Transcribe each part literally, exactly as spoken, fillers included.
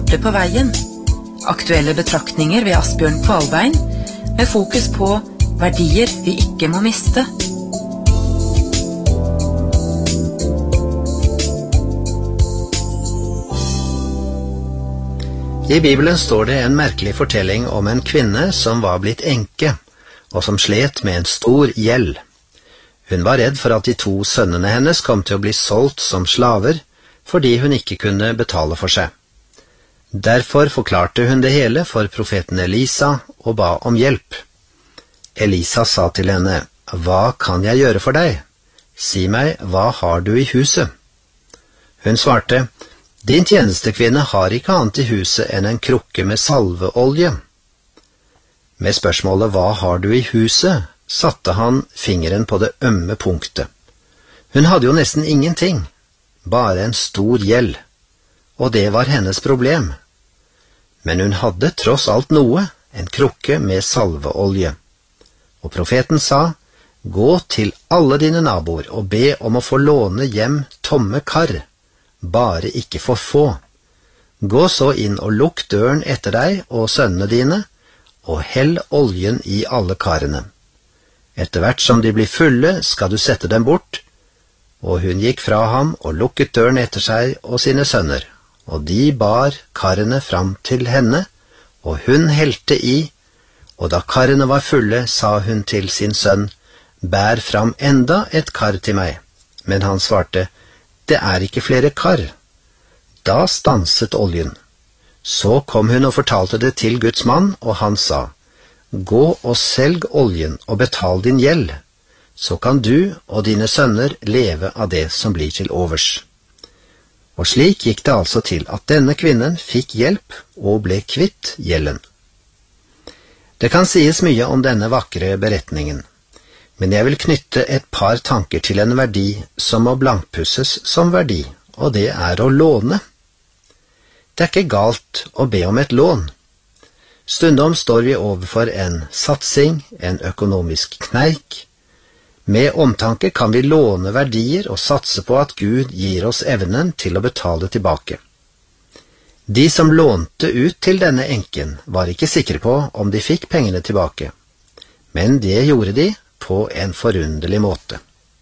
borte på veien. Aktuelle betraktninger ved Asbjørn Kvalbein, med fokus på verdier vi ikke må miste. I Bibelen står det en merkelig fortelling om en kvinne som var blitt enke, og som slet med en stor gjeld. Hun var redd for at de to sønnene hennes kom til å bli solgt som slaver, fordi hun ikke kunne betale for seg. Derfor forklarte hun det hele for profeten Elisa og ba om hjelp. Elisa sa til henne, «Hva kan jeg gjøre for deg? Si meg, hva har du i huset?» Hun svarte, «Din tjenestekvinne har ikke annet i huset enn en krukke med salveolje.» Med spørsmålet «Hva har du i huset?» satte han fingeren på det ømme punktet. Hun hadde jo nesten ingenting, bare en stor gjeld, og det var hennes problem. Men hun hadde tross alt noe, en krukke med salveolje. Og profeten sa, «Gå til alle dine naboer og be om å få låne hjem tomme kar, bare ikke for få. Gå så inn og lukk døren etter deg og sønnene dine, og hell oljen i alle karene. Etter hvert som de blir fulle, skal du sette dem bort.» Og hun gikk fra ham og lukket døren etter seg og sine sønner, og de bar karene fram til henne, og hun helte i, og da karene var fulle, sa hun til sin sønn, «Bær fram enda et kar til meg.» Men han svarte, «Det er ikke flere kar.» Da stanset oljen. Så kom hun og fortalte det til Guds mann, og han sa, «Gå og selg oljen og betal din gjeld, så kan du og dine sønner leve av det som blir til overs.» Og slik gikk det altså til at denne kvinnen fikk hjelp og ble kvitt gjelden. Det kan sies mye om denne vakre beretningen, men jeg vil knytte et par tanker til en verdi som må blankpusses som verdi, og det er å låne. Det er ikke galt å be om et lån. Stundom står vi overfor en satsing, en økonomisk kneik. Med omtanke kan vi låne verdier og satse på at Gud gir oss evnen til å betale tilbake. De som lånte ut til denne enken var ikke sikre på om de fikk pengene tilbake, men det gjorde de på en forunderlig måte.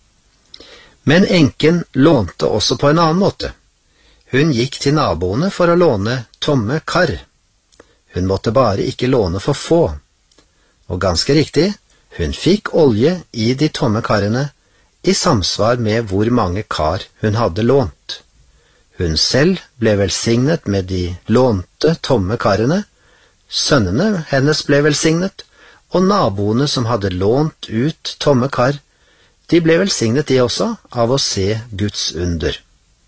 Men enken lånte også på en annen måte. Hun gikk til naboene for å låne tomme kar. Hun måtte bare ikke låne for få. Og ganske riktig, hun fikk olje i de tomme karene i samsvar med hvor mange kar hun hadde lånt. Hun selv ble velsignet med de lånte tomme karene, sønnene hennes ble velsignet, og naboene som hadde lånt ut tomme kar, de ble velsignet de også av å se Guds under.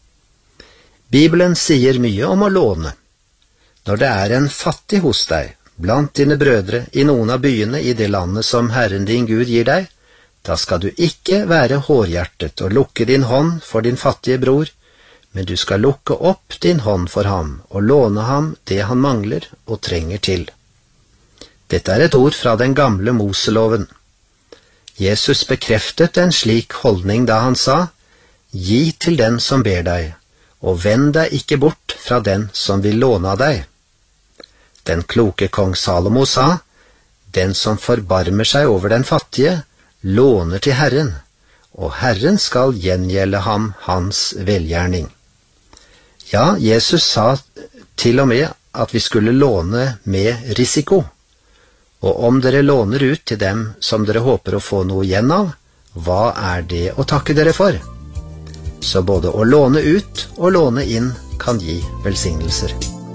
Bibelen sier mye om å låne. Når det er en fattig hos deg, blant dine brødre i noen av byene i det landet som Herren din Gud gir deg, da skal du ikke være hårhjertet og lukke din hånd for din fattige bror, men du skal lukke opp din hånd for ham og låne ham det han mangler og trenger til. Dette er et ord fra den gamle Moseloven. Jesus bekreftet en slik holdning da han sa, «Gi til den som ber deg, og vend deg ikke bort fra den som vil låne av deg.» Den kloke kong Salomo sa, «Den som forbarmer seg over den fattige, låner til Herren, og Herren skal gjengjelde ham hans velgjerning.» Ja, Jesus sa til og med at vi skulle låne med risiko. Og om dere låner ut til dem som dere håper å få noe igjen av, hva er det å takke dere for? Så både å låne ut og låne inn kan gi velsignelser.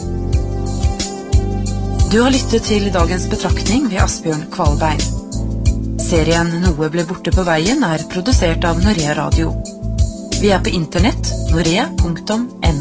Du har lyttet til dagens betraktning ved Asbjørn Kvalbein. Serien Noe ble borte på veien er produsert av Norea Radio. Vi er på internett norea punktum no.